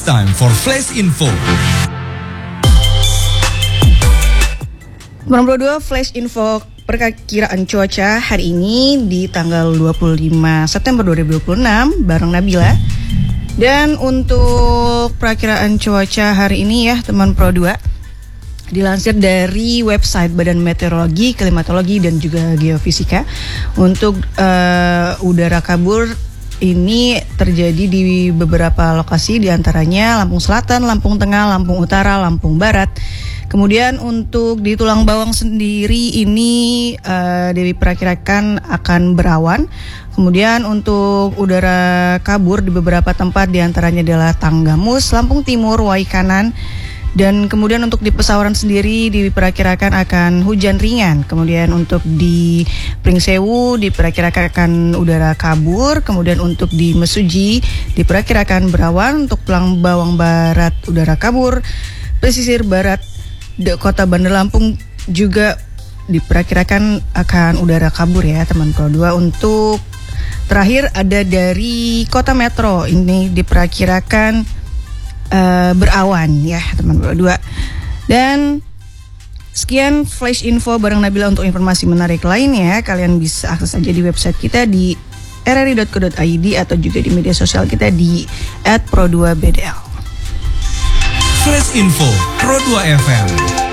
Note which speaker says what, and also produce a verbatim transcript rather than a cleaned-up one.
Speaker 1: time for Flash Info.
Speaker 2: Nomor dua Flash Info perkiraan cuaca hari ini di tanggal dua puluh lima September dua ribu dua puluh enam bareng Nabila. Dan untuk perakiraan cuaca hari ini ya teman Pro dua, dilansir dari website Badan Meteorologi, Klimatologi dan juga Geofisika, untuk uh, udara kabur ini terjadi di beberapa lokasi, diantaranya Lampung Selatan, Lampung Tengah, Lampung Utara, Lampung Barat. Kemudian untuk di Tulang Bawang sendiri ini uh, diperkirakan akan berawan. Kemudian untuk udara kabur di beberapa tempat, diantaranya adalah Tanggamus, Lampung Timur, Waikanan. Dan kemudian untuk di Pesawaran sendiri diperkirakan akan hujan ringan. Kemudian untuk di Pringsewu diperkirakan akan udara kabur. Kemudian untuk di Mesuji diperkirakan berawan. Untuk Tulang Bawang Barat udara kabur. Pesisir barat de Kota Bandar Lampung juga diperkirakan akan udara kabur ya teman Pro dua. Untuk terakhir ada dari Kota Metro, ini diperkirakan Uh, berawan ya teman berdua. Dan sekian Flash Info bareng Nabila. Untuk informasi menarik lainnya kalian bisa akses aja di website kita di r r i dot co dot i d atau juga di media sosial kita di at pro dua b d l.
Speaker 1: Flash Info Pro dua F M.